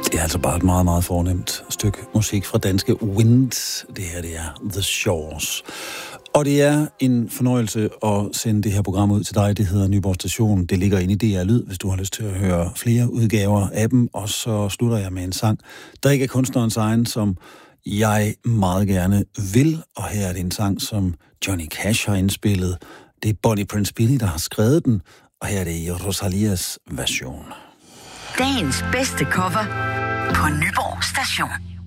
Det er altså bare et meget, meget fornemt stykke musik fra danske Wind. Det her, det er The Shores. Og det er en fornøjelse at sende det her program ud til dig. Det hedder Nyborg Station. Det ligger inde i DR Lyd, hvis du har lyst til at høre flere udgaver af dem. Og så slutter jeg med en sang, der ikke er kunstnerens egen, som jeg meget gerne vil. Og her er det en sang, som Johnny Cash har indspillet. Det er Bonnie Prince Billy, der har skrevet den. Og her er det Rosalias version. Dagens bedste cover på Nyborg Station.